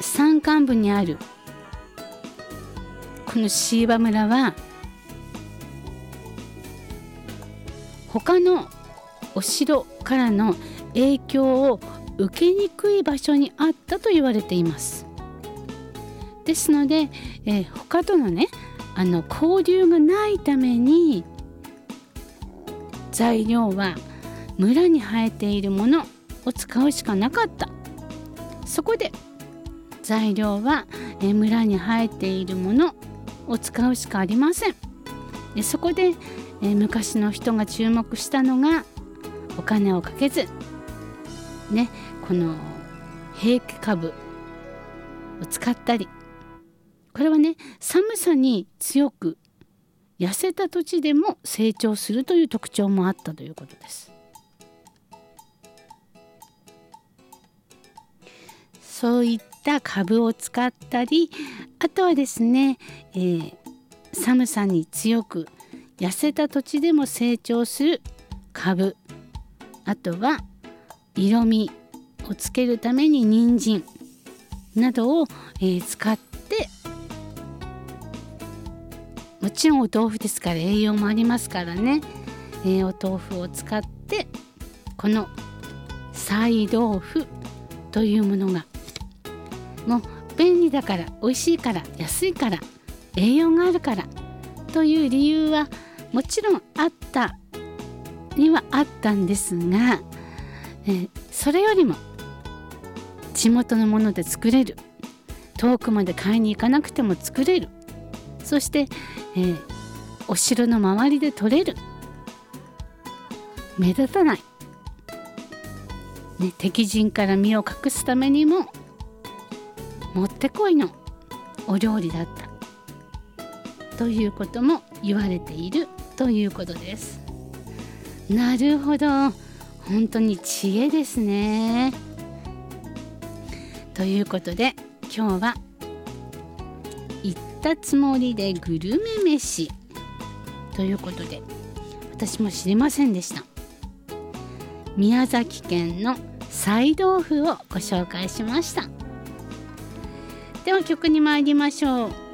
山間部にあるこの椎葉村は他のお城からの影響を受けにくい場所にあったと言われています。ですので、他とのね交流がないために材料は村に生えているものを使うしかなかった。そこで材料は村に生えているものを使うしかありません。そこで昔の人が注目したのがお金をかけずね、この平家株を使ったり、これはね寒さに強く痩せた土地でも成長するという特徴もあったということです。そういった株を使ったり、あとはですね、寒さに強く痩せた土地でも成長する株、あとは色味をつけるために人参などを、使って、もちろんお豆腐ですから栄養もありますからね、お豆腐を使ってこの菜豆腐というものがもう便利だから、美味しいから、安いから、栄養があるからという理由はもちろんあったにはあったんですが、それよりも地元のもので作れる、遠くまで買いに行かなくても作れる、そして、お城の周りで取れる、目立たない、敵陣から身を隠すためにももってこいのお料理だったということも言われているということです。なるほど、本当に知恵ですね。ということで今日は行ったつもりでグルメ飯ということで、私も知りませんでした。宮崎県の菜豆腐をご紹介しました。では曲に参りましょう。